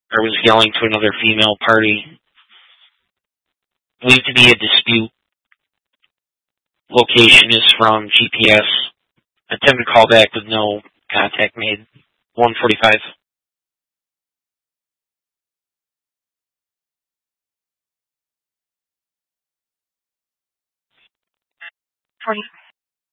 or was yelling to another female party. Believed to be a dispute. Location is from GPS. Attempted callback with no contact made. 1:45. 40.